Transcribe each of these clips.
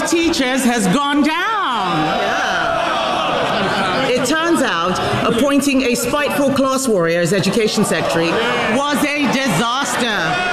of teachers has gone down. Yeah. It turns out appointing a spiteful class warrior as education secretary Was a disaster.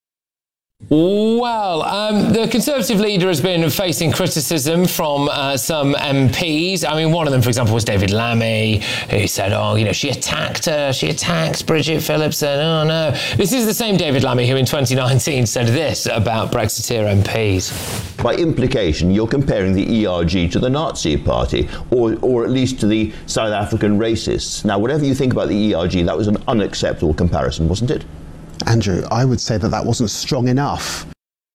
Well, the Conservative leader has been facing criticism from some MPs. I mean, one of them, for example, was David Lammy, who said, she attacked Bridget Phillipson. Oh, no. This is the same David Lammy who in 2019 said this about Brexiteer MPs. By implication, you're comparing the ERG to the Nazi Party, or at least to the South African racists. Now, whatever you think about the ERG, that was an unacceptable comparison, wasn't it? Andrew, I would say that wasn't strong enough.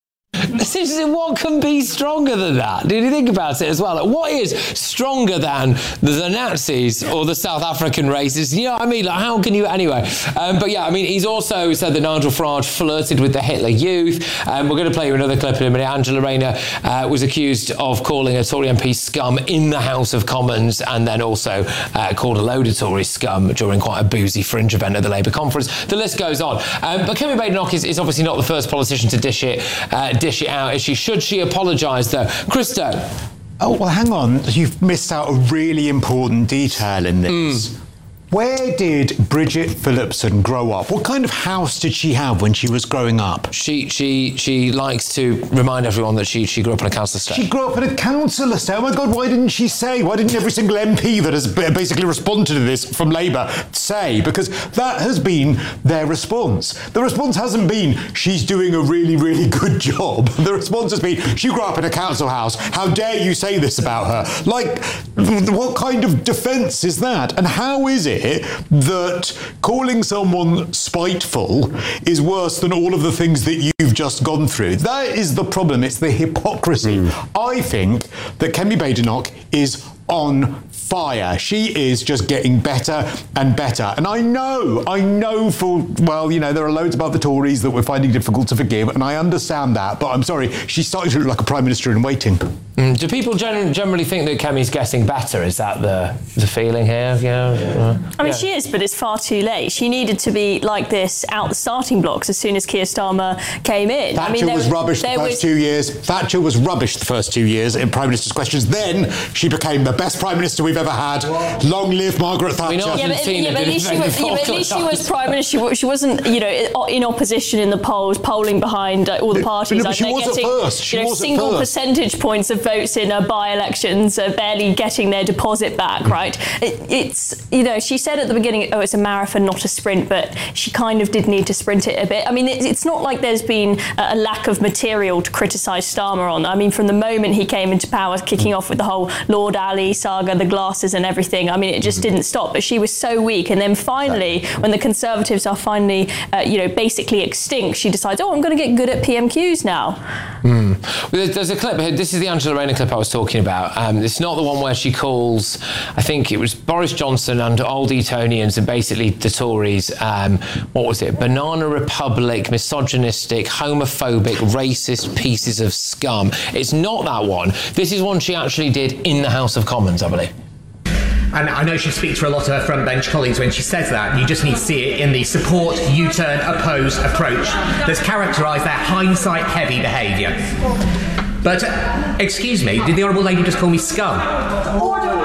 What can be stronger than that? Did you think about it as well? What is stronger than the Nazis or the South African racists? You know what I mean? How can you... Anyway. He's also said that Nigel Farage flirted with the Hitler Youth. We're going to play you another clip in a minute. Angela Rayner was accused of calling a Tory MP scum in the House of Commons, and then also called a load of Tories scum during quite a boozy fringe event at the Labour conference. The list goes on. But Kemi Badenoch is obviously not the first politician to dish it out, is she? Should she apologise, though? Christo? Oh, well, hang on. You've missed out a really important detail in this. Where did Bridget Phillipson grow up? What kind of house did she have when she was growing up? She likes to remind everyone that she grew up in a council estate. She grew up in a council estate? Oh my God, why didn't she say? Why didn't every single MP that has basically responded to this from Labour say? Because that has been their response. The response hasn't been, she's doing a really, really good job. The response has been, she grew up in a council house. How dare you say this about her? What kind of defence is that? And how is it that calling someone spiteful is worse than all of the things that you've just gone through? That is the problem. It's the hypocrisy. I think that Kemi Badenoch is on fire. She is just getting better and better. And I know there are loads about the Tories that we're finding difficult to forgive, and I understand that, but I'm sorry, she's starting to look like a Prime Minister in waiting. Do people generally think that Kemi's getting better? Is that the feeling here? I mean, she is, but it's far too late. She needed to be like this out the starting blocks as soon as Keir Starmer came in. Thatcher was rubbish the first 2 years. Thatcher was rubbish the first 2 years in Prime Minister's Questions. Then she became the best Prime Minister we've ever had. Long live Margaret Thatcher. But at least she was Prime Minister. She wasn't, in opposition in the polls, polling behind all the parties. But she was at first. Single percentage points of votes in by-elections, barely getting their deposit back, right? She said at the beginning, it's a marathon, not a sprint, but she kind of did need to sprint it a bit. I mean, it's not like there's been a lack of material to criticise Starmer on. I mean, from the moment he came into power, kicking off with the whole Lord Ali saga, the glasses and everything, I mean, it just didn't stop. But she was so weak. And then finally, when the Conservatives are finally, basically extinct, she decides, I'm going to get good at PMQs now. There's a clip here. This is the Angela Rayner clip I was talking about. It's not the one where she calls, I think it was Boris Johnson and old Etonians and basically the Tories, what was it? Banana Republic, misogynistic, homophobic, racist pieces of scum. It's not that one. This is one she actually did in the House of Commons, I believe. And I know she speaks for a lot of her frontbench colleagues when she says that. You just need to see it in the support, U-turn, oppose approach that's characterised their hindsight-heavy behaviour. But, excuse me, did the Honourable Lady just call me scum? Order!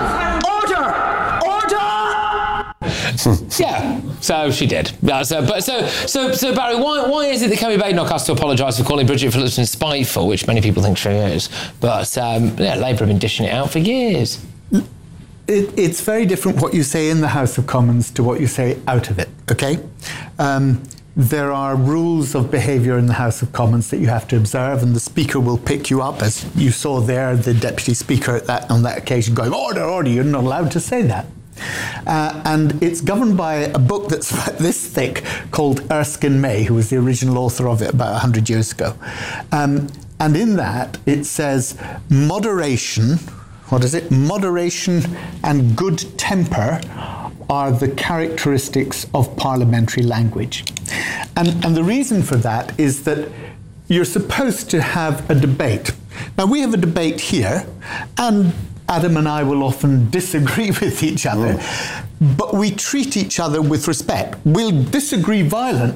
Yeah, so she did. So Barry, why is it that Kemi Badenoch has to apologise for calling Bridget Phillipson spiteful, which many people think she is, but Labour have been dishing it out for years? It's very different what you say in the House of Commons to what you say out of it, OK? There are rules of behaviour in the House of Commons that you have to observe, and the Speaker will pick you up, as you saw there, the Deputy Speaker on that occasion going, order, you're not allowed to say that. And it's governed by a book that's this thick called Erskine May, who was the original author of it about 100 years ago. And in that, it says moderation... What is it? Moderation and good temper are the characteristics of parliamentary language. And the reason for that is that you're supposed to have a debate. Now, we have a debate here, and Adam and I will often disagree with each other, but we treat each other with respect. We'll disagree violently,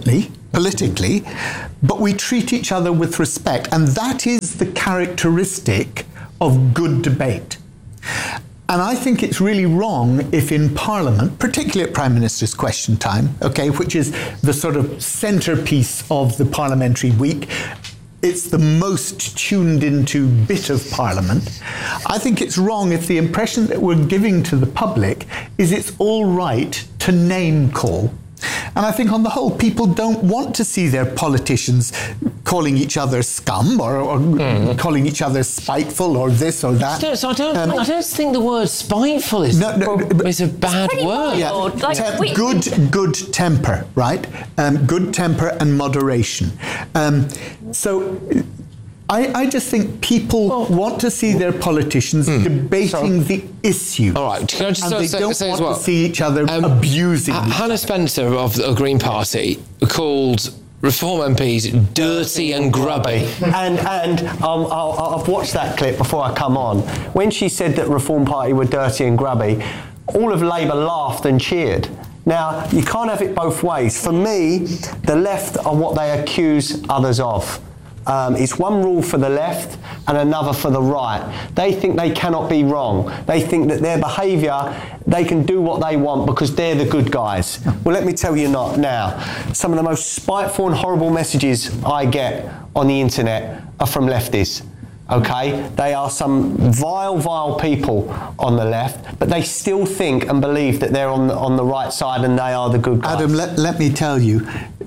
politically, but we treat each other with respect. And that is the characteristic of good debate. And I think it's really wrong if in Parliament, particularly at Prime Minister's Question Time, okay, which is the sort of centrepiece of the parliamentary week, it's the most tuned into bit of Parliament. I think it's wrong if the impression that we're giving to the public is it's all right to name call. And I think on the whole, people don't want to see their politicians calling each other scum or calling each other spiteful or this or that. I don't think the word spiteful is a bad word. Yeah. Good temper, right? Good temper and moderation. So I just think people want to see their politicians debating the issue. All right, can I just and they don't say want as well, to see each other abusing. Hannah Spencer of the Green Party called Reform MPs dirty and grubby. And I've watched that clip before I come on. When she said that Reform Party were dirty and grubby, all of Labour laughed and cheered. Now, you can't have it both ways. For me, the left are what they accuse others of. It's one rule for the left and another for the right. They think they cannot be wrong. They think that their behaviour, they can do what they want because they're the good guys. Well, let me tell you not now. Some of the most spiteful and horrible messages I get on the internet are from lefties. Okay, they are some vile people on the left, but they still think and believe that they're on the right side and they are the good guys. Adam, let me tell you,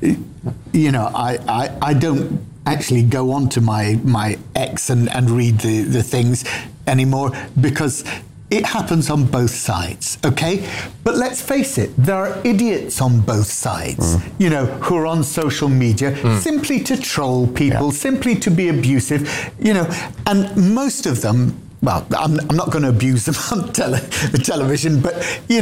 I don't actually go on to my X and read the things anymore because it happens on both sides, okay? But let's face it, there are idiots on both sides, who are on social media simply to troll people, simply to be abusive, and most of them, well, I'm not going to abuse them on television, but,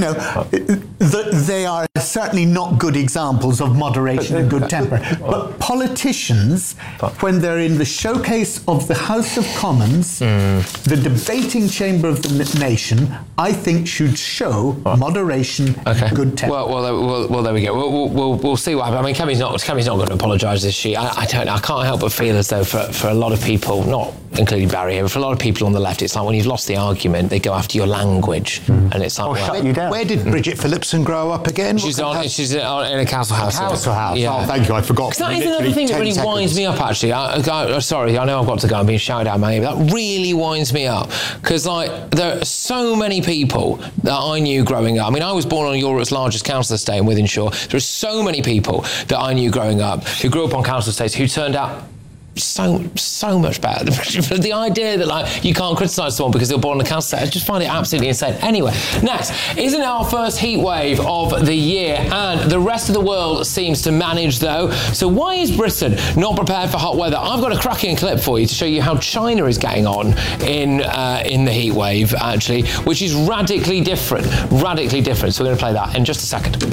they are certainly not good examples of moderation and good temper. But politicians, when they're in the showcase of the House of Commons, the debating chamber of the nation, I think should show moderation and good temper. Well, there we go. We'll see what happens. I mean, Kemi's not going to apologise this year. I can't help but feel as though for a lot of people, not including Barry here, but for a lot of people on the left, it's like when you've lost the argument, they go after your language, and it's like, shut you down. Where did Bridget Phillipson grow up again? She's in a council house. Council house. Yeah. Oh, thank you. I forgot. Because that is another thing that really winds me up. Actually, sorry, I know I've got to go. I'm being shouted at, mate. But that really winds me up because there are so many people that I knew growing up. I mean, I was born on Europe's largest council estate in Wythenshawe. There are so many people that I knew growing up who grew up on council estates who turned out so much better. The idea that you can't criticise someone because they're born on a council estate, I just find it absolutely insane. Anyway, next, isn't it our first heat wave of the year? And the rest of the world seems to manage though. So why is Britain not prepared for hot weather? I've got a cracking clip for you to show you how China is getting on in the heat wave, actually, which is radically different. So we're going to play that in just a second.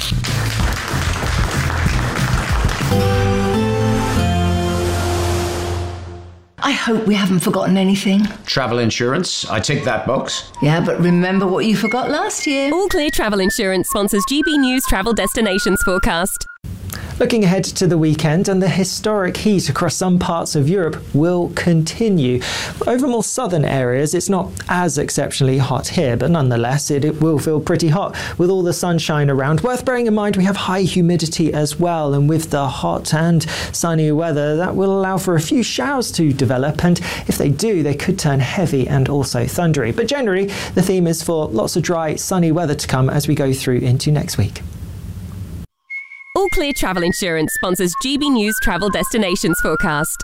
I hope we haven't forgotten anything. Travel insurance, I tick that box. Yeah, but remember what you forgot last year. All Clear Travel Insurance sponsors GB News Travel Destinations Forecast. Looking ahead to the weekend, and the historic heat across some parts of Europe will continue. Over more southern areas, it's not as exceptionally hot here, but nonetheless, it will feel pretty hot with all the sunshine around. Worth bearing in mind, we have high humidity as well, and with the hot and sunny weather, that will allow for a few showers to develop, and if they do, they could turn heavy and also thundery. But generally, the theme is for lots of dry, sunny weather to come as we go through into next week. All Clear Travel Insurance sponsors GB News Travel Destinations Forecast.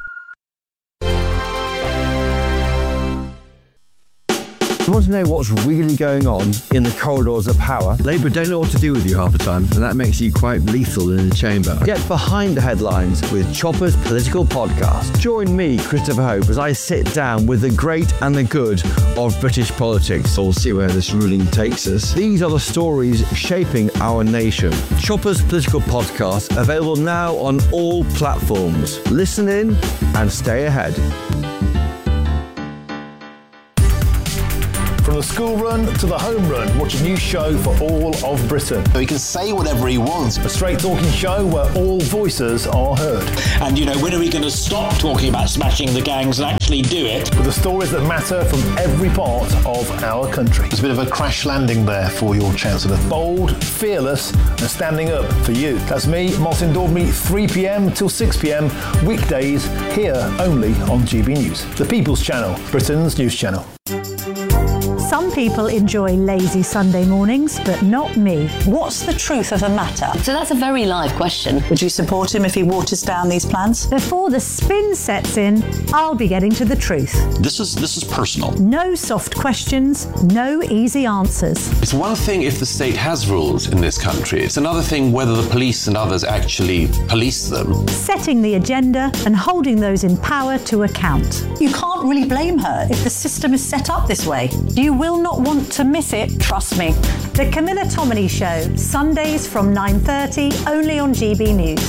You want to know what's really going on in the corridors of power? Labour don't know what to do with you half the time, and that makes you quite lethal in the chamber. Get behind the headlines with Chopper's Political Podcast. Join me, Christopher Hope, as I sit down with the great and the good of British politics. We'll see where this ruling takes us. These are the stories shaping our nation. Chopper's Political Podcast, available now on all platforms. Listen in and stay ahead. From the school run to the home run, watch a new show for all of Britain. He can say whatever he wants. A straight talking show where all voices are heard. And, when are we going to stop talking about smashing the gangs and actually do it? With the stories that matter from every part of our country. It's a bit of a crash landing there for your Chancellor. Bold, fearless, and standing up for you. That's me, Martin Daubney, 3 p.m. till 6 p.m. weekdays, here only on GB News. The People's Channel, Britain's news channel. Some people enjoy lazy Sunday mornings, but not me. What's the truth of the matter? So that's a very live question. Would you support him if he waters down these plans? Before the spin sets in, I'll be getting to the truth. This is personal. No soft questions, no easy answers. It's one thing if the state has rules in this country. It's another thing whether the police and others actually police them. Setting the agenda and holding those in power to account. You can't really blame her if the system is set up this way. You will not want to miss it, trust me. The Camilla Tominey Show, Sundays from 9:30, only on GB News.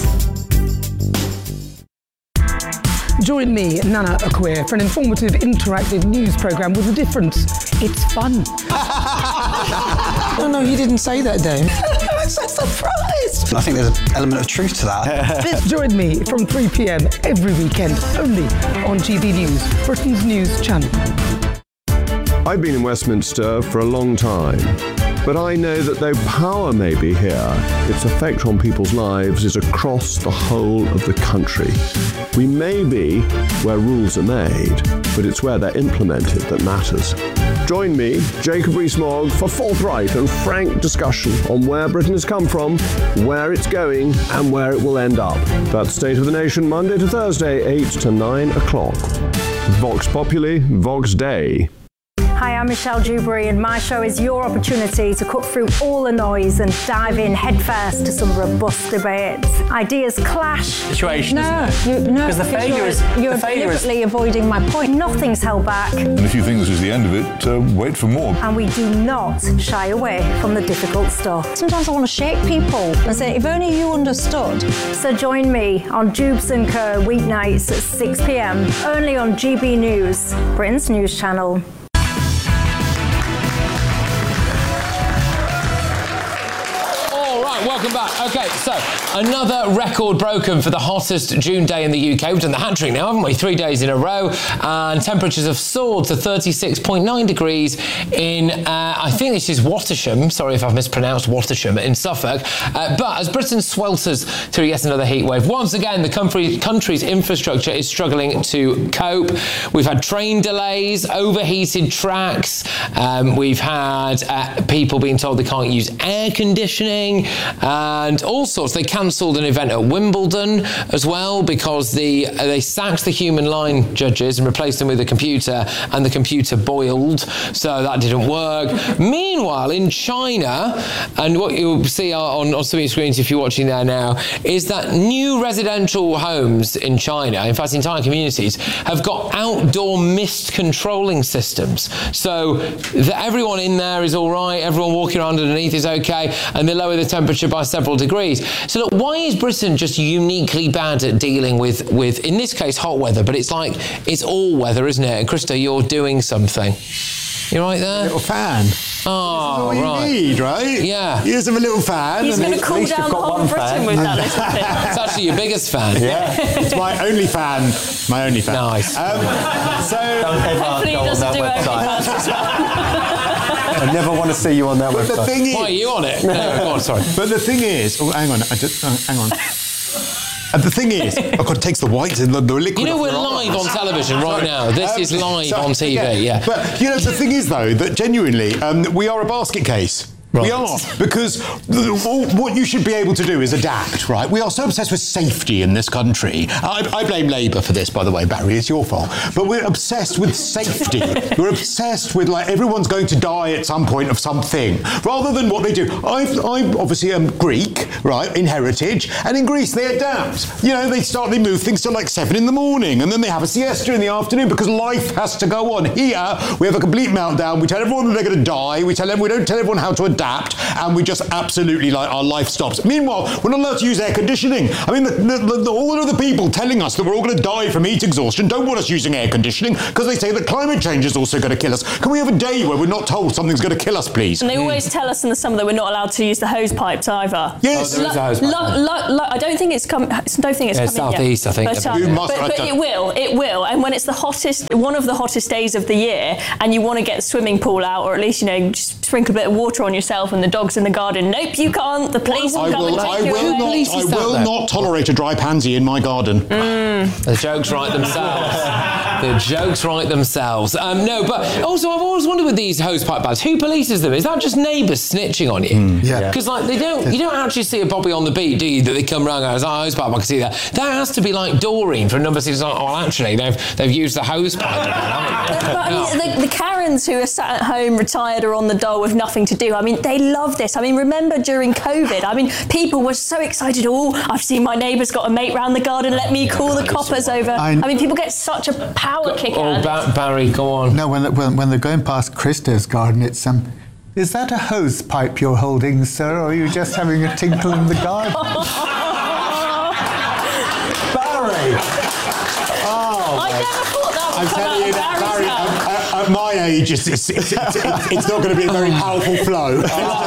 Join me, Nana Akweer, for an informative, interactive news programme with a difference. It's fun. No, he didn't say that, Dave. I'm so surprised. I think there's an element of truth to that. Join me from 3 p.m. every weekend, only on GB News, Britain's news channel. I've been in Westminster for a long time, but I know that though power may be here, its effect on people's lives is across the whole of the country. We may be where rules are made, but it's where they're implemented that matters. Join me, Jacob Rees-Mogg, for forthright and frank discussion on where Britain has come from, where it's going, and where it will end up. That's State of the Nation, Monday to Thursday, 8 to 9 o'clock. Vox Populi, Vox Dei. Hi, I'm Michelle Dewberry, and my show is your opportunity to cut through all the noise and dive in headfirst to some robust debates. Ideas clash. Situation, No, isn't it? because you're deliberately avoiding my point. Nothing's held back. And if you think this is the end of it, wait for more. And we do not shy away from the difficult stuff. Sometimes I want to shake people and say, if only you understood. So join me on Jubes & Co. weeknights at 6 p.m. only on GB News, Britain's news channel. Welcome back. Okay, so another record broken for the hottest June day in the UK. We've done the hat trick now, haven't we? 3 days in a row. And temperatures have soared to 36.9 degrees in, I think this is Wattisham. Sorry if I've mispronounced Wattisham in Suffolk. But as Britain swelters through yet another heat wave, once again, the country's infrastructure is struggling to cope. We've had train delays, overheated tracks. We've had people being told they can't use air conditioning. And all sorts. They cancelled an event at Wimbledon as well because they sacked the human line judges and replaced them with a computer, and the computer boiled, so that didn't work. Meanwhile, in China, and what you'll see on some of your screens if you're watching there now, is that new residential homes in China, in fact entire communities, have got outdoor mist controlling systems. So that everyone in there is all right, everyone walking around underneath is okay, and they lower the temperature by several degrees. So look, why is Britain just uniquely bad at dealing with in this case hot weather, but it's like it's all weather, isn't it? And Krista, you're doing something. You right there? A little fan. Oh, this is what you need, right? Yeah. Use them a little fan. He's going to cool down the whole of Britain with that, isn't it? It's actually your biggest fan. Yeah. It's my only fan. My only fan. Nice. So Hopefully he doesn't do OnlyFans as well. I never want to see you on that website. The thing is, why are you on it? No, go on, sorry. But the thing is, hang on. And the thing is, it takes the white and the liquid. You know, we're live on television right now. This is live on TV, yeah. But, you know, the thing is, though, that genuinely, we are a basket case. Right. We are, because what you should be able to do is adapt, right? We are so obsessed with safety in this country. I blame Labour for this, by the way, Barry, it's your fault. But we're obsessed with safety. We're obsessed with, like, everyone's going to die at some point of something, rather than what they do. I obviously am Greek, right, in heritage, and in Greece they adapt. You know, they move things to like 7 in the morning, and then they have a siesta in the afternoon, because life has to go on. Here, we have a complete meltdown. We tell everyone that they're going to die. We don't tell everyone how to adapt, and we just absolutely, like, our life stops. Meanwhile, we're not allowed to use air conditioning. I mean, all of the people telling us that we're all going to die from heat exhaustion don't want us using air conditioning because they say that climate change is also going to kill us. Can we have a day where we're not told something's going to kill us, please? And they always tell us in the summer that we're not allowed to use the hose pipes either. Yes. There is a hose pipe. I don't think it's come. I don't think it's coming southeast, yet. I think. But it will. It will. And when it's one of the hottest days of the year, and you want to get the swimming pool out, or at least just sprinkle a bit of water on yourself and the dogs in the garden. Nope, you can't. The police will come and take you away. I will not tolerate a dry pansy in my garden. The jokes write themselves. The jokes write themselves. No, but also I've always wondered with these hosepipe bags, who polices them? Is that just neighbours snitching on you? Yeah. Because like you don't actually see a bobby on the beat, do you? That they come round and goes, hosepipe, I can see that. That has to be like Doreen from Number 6. Like, oh, actually, they've used the hosepipe. But I mean, the Karens who are sat at home, retired, or on the dole with nothing to do. I mean, they love this. I mean, remember during COVID? I mean, people were so excited. Oh, I've seen my neighbour's got a mate round the garden. Let me call the coppers over. I mean, people get such a power kick out of it. Barry, go on. No, when they're going past Krista's garden, it's is that a hose pipe you're holding, sir, or are you just having a tinkle in the garden? Barry! Oh, I never thought that would come out of Barry's mouth. At my age, it's not going to be a very powerful flow.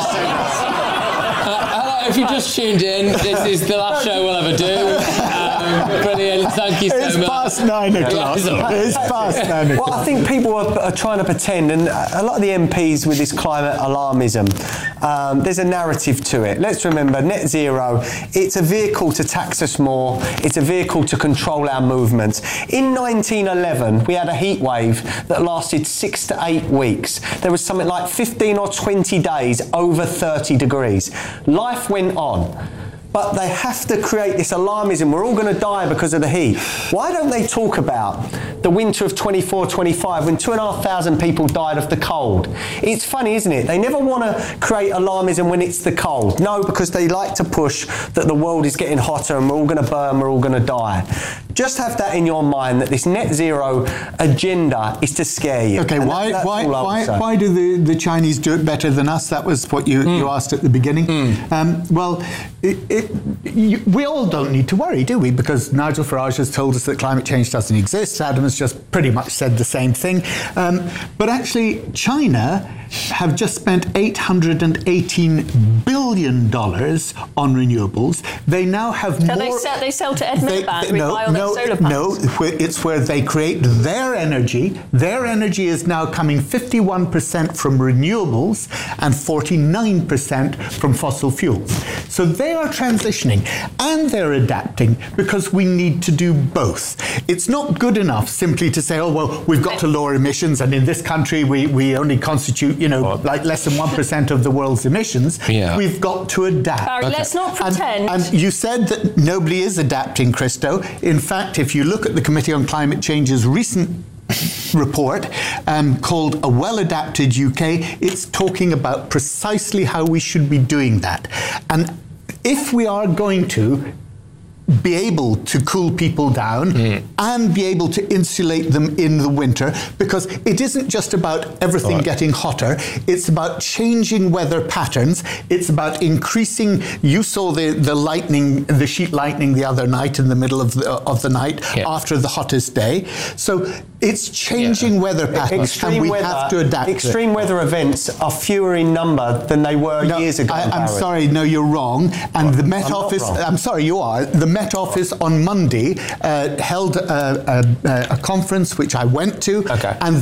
If you just tuned in, this is the last show we'll ever do. Brilliant, thank you so much. It's past 9 o'clock. It's past 9 o'clock. Well, I think people are trying to pretend, and a lot of the MPs with this climate alarmism, there's a narrative to it. Let's remember, net zero, it's a vehicle to tax us more, it's a vehicle to control our movements. In 1911, we had a heat wave that lasted 6 to 8 weeks. There was something like 15 or 20 days over 30 degrees. Life went on. But they have to create this alarmism. We're all going to die because of the heat. Why don't they talk about the winter of 24-25 when 2,500 people died of the cold? It's funny, isn't it? They never want to create alarmism when it's the cold. No, because they like to push that the world is getting hotter and we're all going to burn, we're all going to die. Just have that in your mind, that this net zero agenda is to scare you. Okay, why do the Chinese do it better than us? That was what you asked at the beginning. Well, we all don't need to worry, do we? Because Nigel Farage has told us that climate change doesn't exist. Adam has just pretty much said the same thing. But actually, China have just spent $818 billion on renewables. They now have more... They sell to Ed Miliband, we buy all their solar panels. No, it's where they create their energy. Their energy is now coming 51% from renewables and 49% from fossil fuels. So they are transitioning and they're adapting because we need to do both. It's not good enough simply to say, oh, well, we've got to lower emissions, and in this country we only constitute, like less than 1% of the world's emissions. Yeah. We've got to adapt. Barry, let's not pretend. And you said that nobody is adapting, Christo. In fact, if you look at the Committee on Climate Change's recent report called A Well-Adapted UK, it's talking about precisely how we should be doing that. And if we are going to be able to cool people down and be able to insulate them in the winter, because it isn't just about everything getting hotter, it's about changing weather patterns, it's about increasing, you saw the sheet lightning the other night in the middle of the night after the hottest day. So it's changing weather patterns, and we have to adapt. Extreme weather events are fewer in number than they were years ago. I'm sorry, no, you're wrong. And the Met Office, I'm sorry, you are. The Met Office on Monday held a conference which I went to, and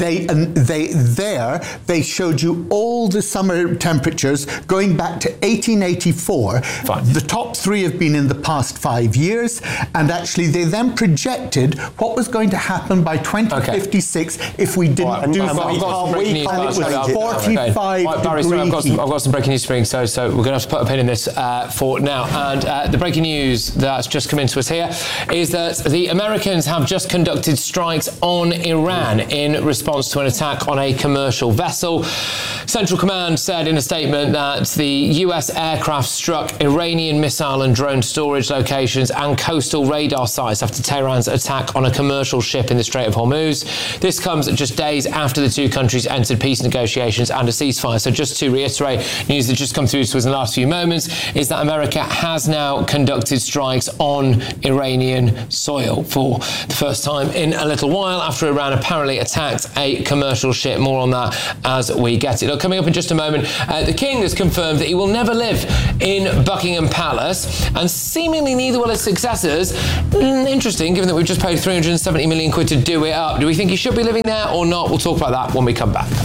they showed you all the summer temperatures going back to 1884. The top 3 have been in the past 5 years, and actually they then projected what was going to happen by 2056 if we didn't do something. And it was 45 Barry, sorry, I've got some breaking news for you, so we're going to have to put a pin in this for now. And the breaking news that's just come into us here is that the Americans have just conducted strikes on Iran in response to an attack on a commercial vessel. Central Command said in a statement that the US aircraft struck Iranian missile and drone storage locations and coastal radar sites after Tehran's attack on a commercial ship in the Strait of Hormuz. This comes just days after the two countries entered peace negotiations and a ceasefire. So just to reiterate, news that just come through to us in the last few moments is that America has now conducted strikes on Iranian soil for the first time in a little while after Iran apparently attacked a commercial ship. More on that as we get it. Look, coming up in just a moment, the King has confirmed that he will never live in Buckingham Palace, and seemingly neither will his successors. Interesting, given that we've just paid 370 million quid to do it up. Do we think he should be living there or not? We'll talk about that when we come back.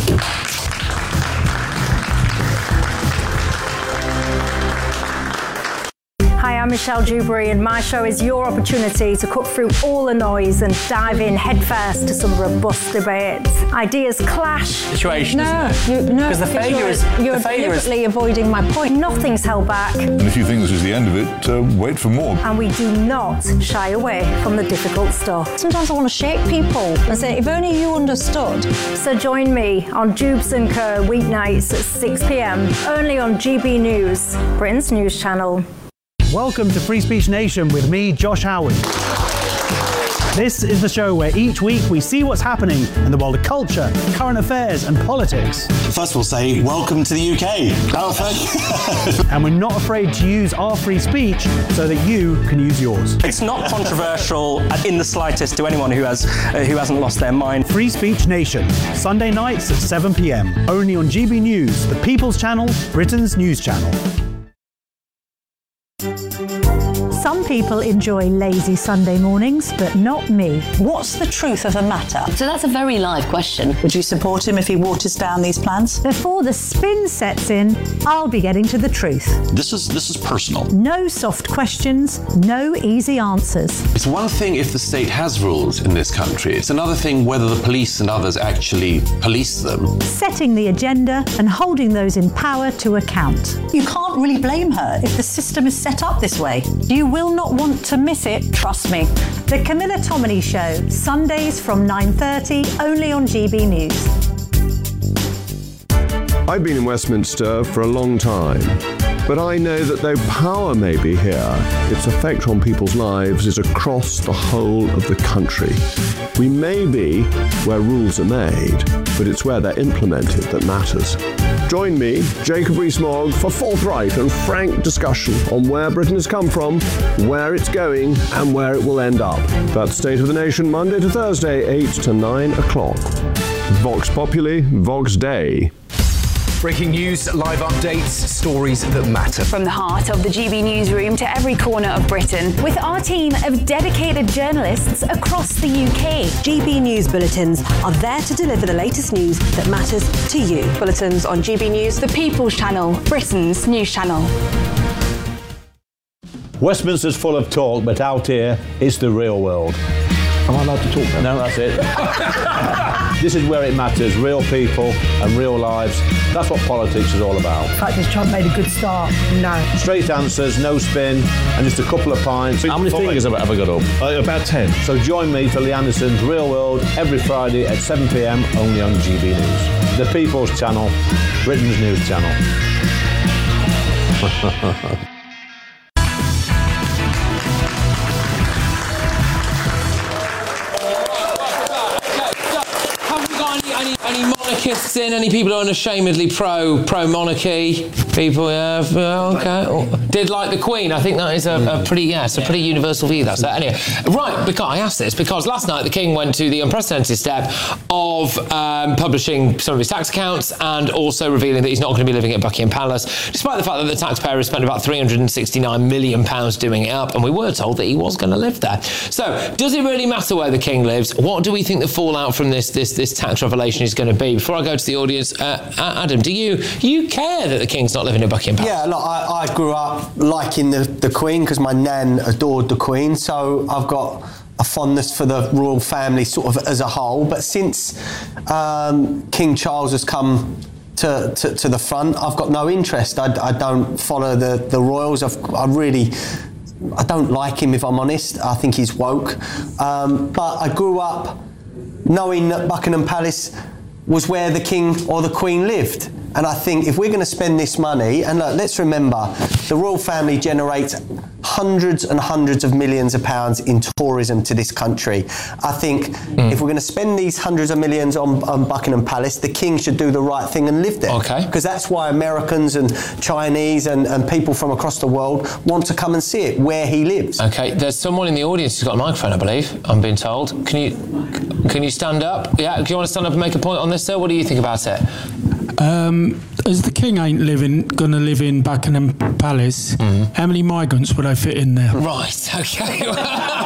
Hi, I'm Michelle Dewberry, and my show is your opportunity to cut through all the noise and dive in headfirst to some robust debates. Ideas clash. Situation. Because the failure is you're deliberately avoiding my point. Nothing's held back, And if you think this is the end of it, wait for more. and we do not shy away from the difficult stuff. Sometimes I want to shake people and say, if only you understood. So join me on Jubes & Co. weeknights at 6 p.m. only on GB News, Britain's news channel. Welcome to Free Speech Nation with me, Josh Howard. This is the show where each week we see what's happening in the world of culture, current affairs and politics. First of all, say welcome to the UK. And we're not afraid to use our free speech so that you can use yours. It's not controversial in the slightest to anyone who hasn't lost their mind. Free Speech Nation, Sunday nights at 7 p.m. only on GB News, the People's Channel, Britain's news channel. Some people enjoy lazy Sunday mornings, but not me. What's the truth of the matter? So that's a very live question. Would you support him if he waters down these plans? Before the spin sets in, I'll be getting to the truth. This is personal. No soft questions, no easy answers. It's one thing if the state has rules in this country. It's another thing whether the police and others actually police them. Setting the agenda and holding those in power to account. You can't really blame her if the system is set up this way. You will not want to miss it, trust me. The Camilla Tominey Show, Sundays from 9:30, only on GB News. I've been in Westminster for a long time, but I know that though power may be here, its effect on people's lives is across the whole of the country. We may be where rules are made, but it's where they're implemented that matters. Join me, Jacob Rees-Mogg, for forthright and frank discussion on where Britain has come from, where it's going, and where it will end up. That's State of the Nation, Monday to Thursday, 8 to 9 o'clock. Vox Populi, Vox Dei. Breaking news, live updates, stories that matter. From the heart of the GB newsroom to every corner of Britain, with our team of dedicated journalists across the UK. GB News bulletins are there to deliver the latest news that matters to you. Bulletins on GB News, the People's Channel, Britain's news channel. Westminster's full of talk, but out here, it's the real world. Am I allowed to talk now? No, that's it. This is where it matters, real people and real lives. That's what politics is all about. In fact, has Trump made a good start? No. Straight answers, no spin, and just a couple of pints. How many fingers have I got up? About 10. So join me for Lee Anderson's Real World every Friday at 7 p.m. only on GB News. The People's Channel, Britain's news channel. Any monarchists in? Any people who are unashamedly pro-monarchy? People, okay. Did like the Queen. I think that is a pretty, it's a pretty universal view. That's that. Anyway, right, because I asked this because last night the King went to the unprecedented step of publishing some of his tax accounts and also revealing that he's not going to be living at Buckingham Palace, despite the fact that the taxpayer has spent about £369 million doing it up, and we were told that he was going to live there. So, does it really matter where the King lives? What do we think the fallout from this tax revelation is going to be? Before I go to the audience, Adam, do you care that the King's not living in Buckingham Palace? Yeah, look, I grew up liking the Queen because my nan adored the Queen, so I've got a fondness for the royal family sort of as a whole. But since King Charles has come to the front, I've got no interest. I don't follow the royals. I don't like him, if I'm honest. I think he's woke. But I grew up knowing that Buckingham Palace was where the King or the Queen lived. And I think if we're going to spend this money, and look, let's remember, the royal family generates hundreds and hundreds of millions of pounds in tourism to this country. I think if we're going to spend these hundreds of millions on Buckingham Palace, the King should do the right thing and live there. Okay. Because that's why Americans and Chinese and people from across the world want to come and see it, where he lives. Okay, there's someone in the audience who's got a microphone, I believe, I'm being told. Can you stand up? Yeah, do you want to stand up and make a point on this, sir? What do you think about it? As the King ain't going to live in Buckingham Palace, how many migrants would I fit in there? Right, okay. Well,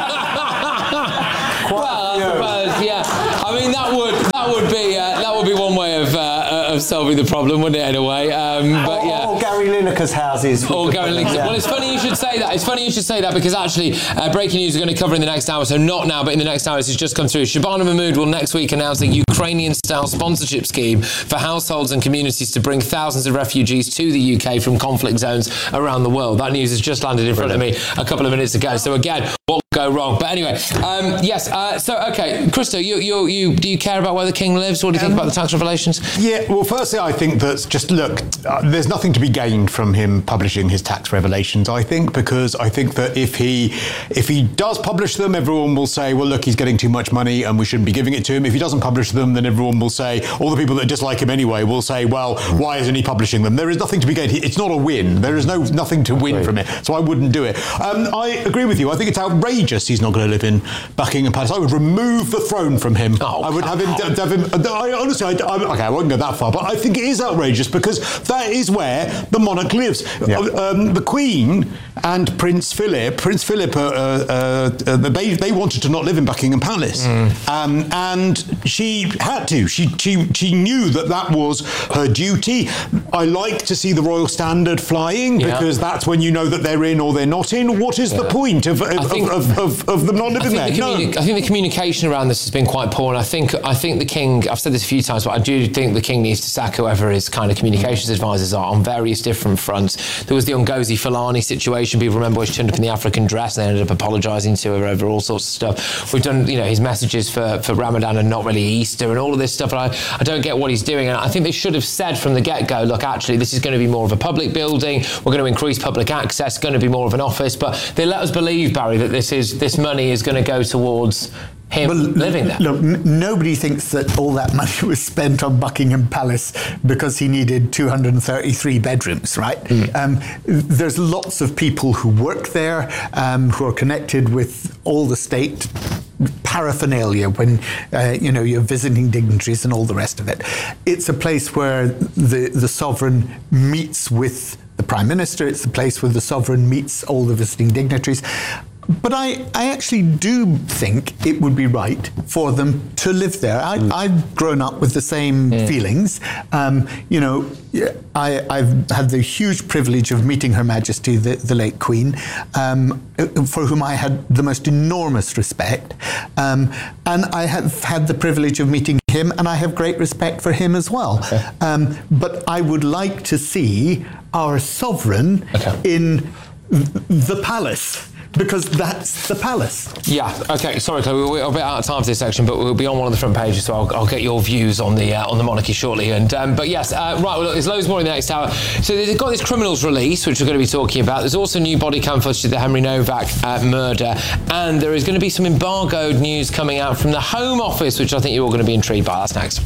I suppose, yeah. I mean, that would be one way of solving the problem, wouldn't it? In a way, but yeah. Or Gary Lineker's houses. Or Gary Lineker's. Well, it's funny you should say that. It's funny you should say that because actually, breaking news we're going to cover in the next hour. So not now, but in the next hour, this has just come through. Shabana Mahmood will next week announce a Ukrainian-style sponsorship scheme for households and communities to bring thousands of refugees to the UK from conflict zones around the world. That news has just landed in front of me a couple of minutes ago. So again, what could go wrong? But anyway, yes. So okay, Christo, you do you care about where the King lives? What do you think about the tax revelations? Yeah, well, firstly, I think that there's nothing to be gained from him publishing his tax revelations, I think, because I think that if he does publish them, everyone will say, well, look, he's getting too much money and we shouldn't be giving it to him. If he doesn't publish them, then everyone will say, all the people that dislike him anyway will say, well, why isn't he publishing them? There is nothing to be gained. It's not a win. There is nothing to win from it. So I wouldn't do it. I agree with you. I think it's outrageous he's not going to live in Buckingham Palace. I would remove the throne from him. I would have him. I won't go that far, but I think it is outrageous because that is where the monarch lives. Yeah. The Queen and Prince Philip, they wanted to not live in Buckingham Palace, and she had to. She knew that was her duty. I like to see the royal standard flying because that's when you know that they're in or they're not in. What is the point of them not living there? I think the communication around this has been quite poor, and I think the King, I've said this a few times, but I do think the King needs to sack whoever his kind of communications advisors are on various different fronts. There was the Ngozi Fulani situation. People remember where she turned up in the African dress and they ended up apologising to her over all sorts of stuff. We've done, his messages for Ramadan and not really Easter and all of this stuff, and I don't get what he's doing. And I think they should have said from the get-go, look, actually, this is going to be more of a public building. We're going to increase public access, going to be more of an office. But they let us believe, Barry, that this money is going to go towards him living there. Look, nobody thinks that all that money was spent on Buckingham Palace because he needed 233 bedrooms, right? There's lots of people who work there, who are connected with all the state paraphernalia when you're visiting dignitaries and all the rest of it. It's a place where the sovereign meets with the Prime Minister. It's the place where the sovereign meets all the visiting dignitaries. But I actually do think it would be right for them to live there. I've grown up with the same feelings. I've had the huge privilege of meeting Her Majesty, the late Queen, for whom I had the most enormous respect. And I have had the privilege of meeting him, and I have great respect for him as well. But I would like to see our sovereign in the palace. Because that's the palace. Yeah. Okay. Sorry, Chloe, we're a bit out of time for this section, but we'll be on one of the front pages, so I'll get your views on the monarchy shortly. And but yes, right. Well, look, there's loads more in the next hour. So they've got this criminals release, which we're going to be talking about. There's also new body cam footage of the Henry Novak murder, and there is going to be some embargoed news coming out from the Home Office, which I think you're all going to be intrigued by. That's next.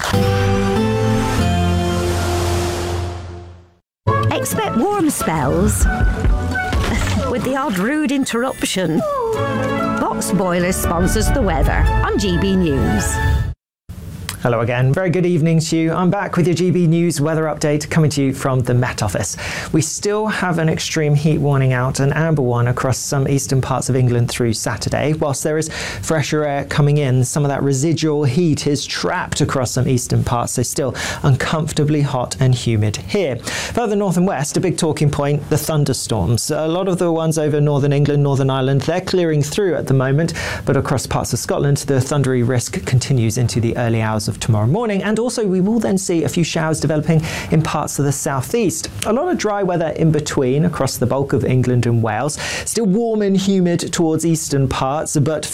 Expect warm spells. With the odd rude interruption. Box Boilers sponsors the weather on GB News. Hello again. Very good evening to you. I'm back with your GB News weather update coming to you from the Met Office. We still have an extreme heat warning out, an amber one across some eastern parts of England through Saturday. Whilst there is fresher air coming in, some of that residual heat is trapped across some eastern parts, so still uncomfortably hot and humid here. Further north and west, a big talking point, the thunderstorms. A lot of the ones over northern England, Northern Ireland, they're clearing through at the moment, but across parts of Scotland, the thundery risk continues into the early hours of tomorrow morning, and also we will then see a few showers developing in parts of the southeast. A lot of dry weather in between across the bulk of England and Wales. Still warm and humid towards eastern parts, but further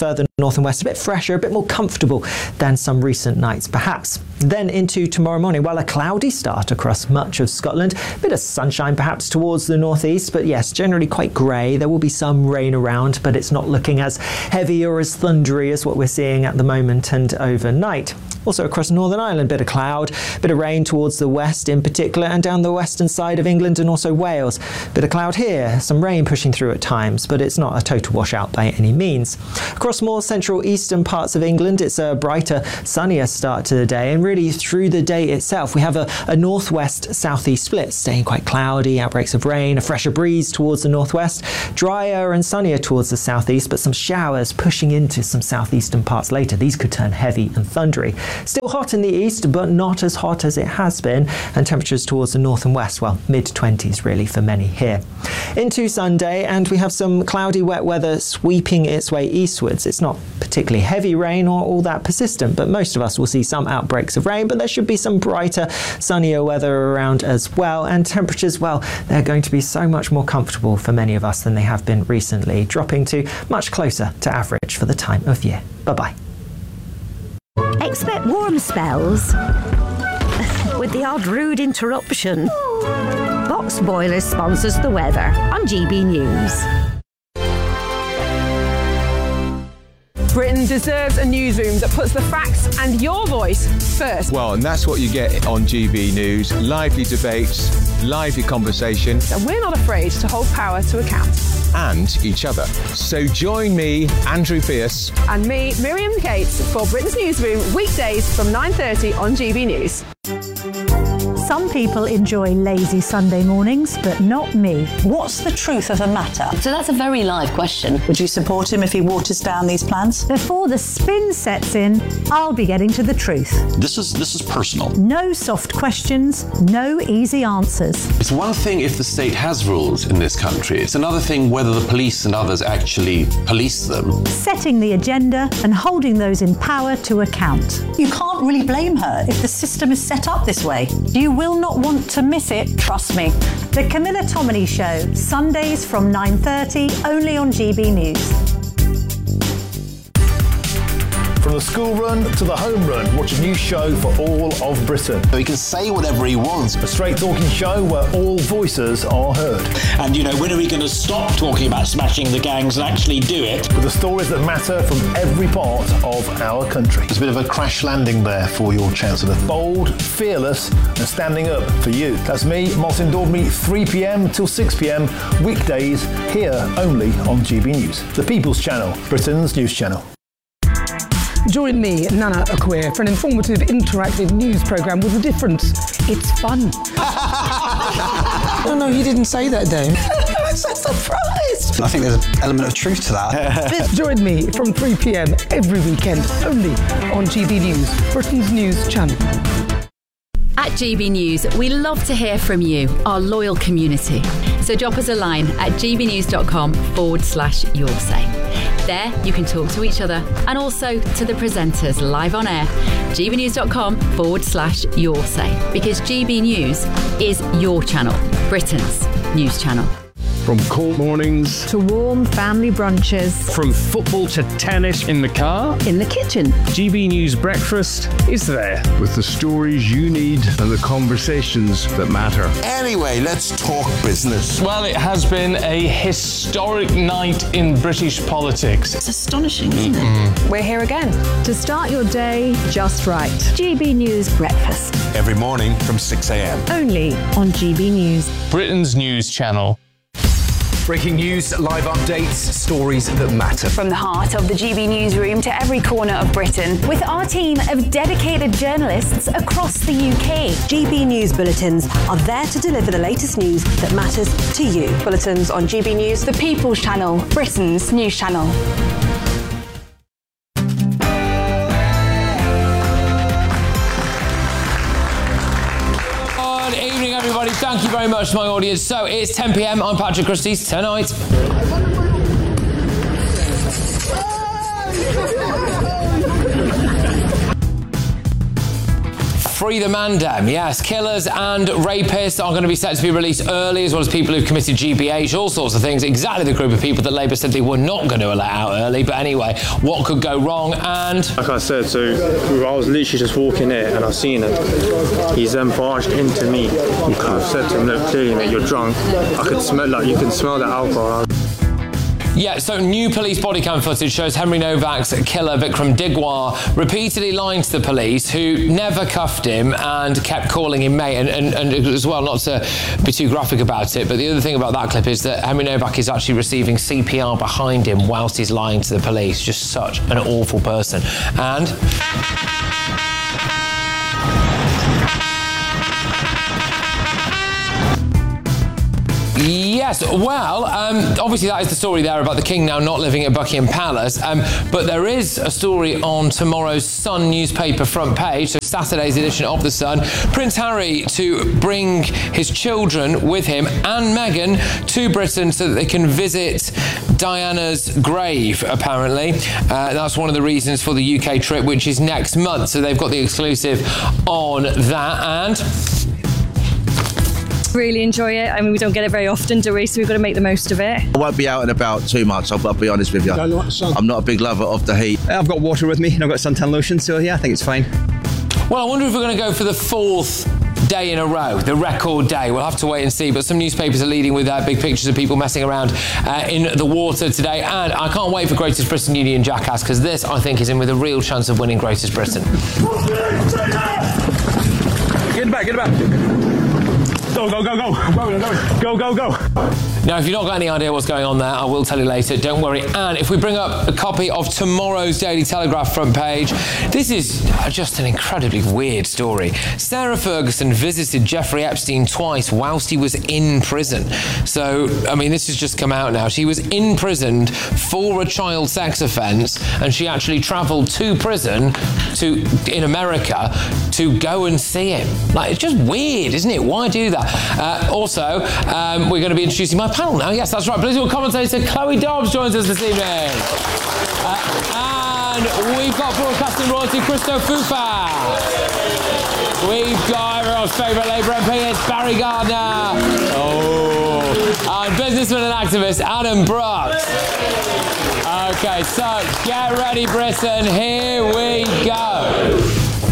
north and west, a bit fresher, a bit more comfortable than some recent nights perhaps. Then into tomorrow morning, well, a cloudy start across much of Scotland. A bit of sunshine perhaps towards the northeast, but yes, generally quite grey. There will be some rain around, but it's not looking as heavy or as thundery as what we're seeing at the moment and overnight. Also across Northern Ireland, bit of cloud, bit of rain towards the west in particular, and down the western side of England and also Wales. Bit of cloud here, some rain pushing through at times, but it's not a total washout by any means. Across more central eastern parts of England, it's a brighter, sunnier start to the day, and really through the day itself, we have a northwest-southeast split, staying quite cloudy, outbreaks of rain, a fresher breeze towards the northwest, drier and sunnier towards the southeast, but some showers pushing into some southeastern parts later. These could turn heavy and thundery. Still hot in the east, but not as hot as it has been, and temperatures towards the north and west, well, mid-20s really for many here. Into Sunday, and we have some cloudy, wet weather sweeping its way eastwards. It's not particularly heavy rain or all that persistent, but most of us will see some outbreaks of rain, but there should be some brighter, sunnier weather around as well, and temperatures, well, they're going to be so much more comfortable for many of us than they have been recently, dropping to much closer to average for the time of year. Bye-bye. Expect warm spells with the odd rude interruption. Box Boilers sponsors the weather on GB News. Britain deserves a newsroom that puts the facts and your voice first. Well, and that's what you get on GB News. Lively debates, lively conversation. And we're not afraid to hold power to account. And each other. So join me, Andrew Pierce. And me, Miriam Cates, for Britain's Newsroom, weekdays from 9:30 on GB News. Some people enjoy lazy Sunday mornings, but not me. What's the truth of the matter? So that's a very live question. Would you support him if he waters down these plans? Before the spin sets in, I'll be getting to the truth. This is personal. No soft questions, no easy answers. It's one thing if the state has rules in this country. It's another thing whether the police and others actually police them. Setting the agenda and holding those in power to account. You can't really blame her if the system is set up this way. You will not want to miss it, trust me. The Camilla Tominey Show, Sundays from 9:30, only on GB News. From the school run to the home run, watch a new show for all of Britain. He can say whatever he wants. A straight talking show where all voices are heard. And when are we going to stop talking about smashing the gangs and actually do it? With the stories that matter from every part of our country. There's a bit of a crash landing there for your Chancellor. Bold, fearless and standing up for you. That's me, Martin Daubney, 3 p.m. till 6 p.m. weekdays here only on GB News. The People's Channel, Britain's news channel. Join me, Nana Akweer, for an informative, interactive news programme with a difference. It's fun. No, you didn't say that, Dave. I'm so surprised. I think there's an element of truth to that. Join me from 3 p.m. every weekend, only on GB News, Britain's news channel. At GB News, we love to hear from you, our loyal community. So drop us a line at gbnews.com/yoursay. There, you can talk to each other and also to the presenters live on air. gbnews.com/yoursay. Because GB News is your channel, Britain's news channel. From cold mornings to warm family brunches. From football to tennis in the car. In the kitchen. GB News Breakfast is there with the stories you need and the conversations that matter. Anyway, let's talk business. Well, it has been a historic night in British politics. It's astonishing, isn't it? We're here again. To start your day just right. GB News Breakfast. Every morning from 6 a.m. Only on GB News. Britain's news channel. Breaking news, live updates, stories that matter. From the heart of the GB Newsroom to every corner of Britain, with our team of dedicated journalists across the UK. GB News bulletins are there to deliver the latest news that matters to you. Bulletins on GB News, The People's Channel, Britain's news channel. Everybody, thank you very much to my audience. So it's 10 p.m. I'm Patrick Christys. Tonight. free the Mandem. Yes, killers and rapists are going to be set to be released early, as well as people who've committed GBH, all sorts of things. Exactly the group of people that Labour said they were not going to let out early. But anyway, what could go wrong? And like I said, so I was literally just walking in and I seen him. He's then barged into me. I said to him, look, clearly, mate, you're drunk. I could smell, like, you can smell the alcohol. Yeah, so new police body cam footage shows Henry Novak's killer, Vikram Digwar, repeatedly lying to the police, who never cuffed him and kept calling him mate. And as well, not to be too graphic about it, but the other thing about that clip is that Henry Novak is actually receiving CPR behind him whilst he's lying to the police. Just such an awful person. And yes, well, obviously that is the story there about the King now not living at Buckingham Palace, but there is a story on tomorrow's Sun newspaper front page, so Saturday's edition of The Sun. Prince Harry to bring his children with him and Meghan to Britain so that they can visit Diana's grave, apparently. That's one of the reasons for the UK trip, which is next month, so they've got the exclusive on that. And really enjoy it. I mean, we don't get it very often, do we? So we've got to make the most of it. I won't be out and about too much, I'll be honest with you. I'm not a big lover of the heat. I've got water with me and I've got suntan lotion, so yeah, I think it's fine. Well, I wonder if we're going to go for the fourth day in a row, the record day. We'll have to wait and see, but some newspapers are leading with big pictures of people messing around in the water today, and I can't wait for Greatest Britain Union Jackass, because this, I think, is in with a real chance of winning Greatest Britain. Get back. Go. Go. Now, if you've not got any idea what's going on there, I will tell you later, don't worry. And if we bring up a copy of tomorrow's Daily Telegraph front page, this is just an incredibly weird story. Sarah Ferguson visited Jeffrey Epstein twice whilst he was in prison. So, I mean, this has just come out now. She was imprisoned for a child sex offence, and she actually travelled to prison in America to go and see him. Like, it's just weird, isn't it? Why do that? Also, we're going to be introducing my panel now. Yes, that's right. Political commentator Chloe Dobbs joins us this evening. And we've got broadcasting royalty Christo Fufa. We've got everyone's favourite Labour MP, it's Barry Gardner. And businessman and activist Adam Brooks. Okay, so get ready, Britain. Here we go.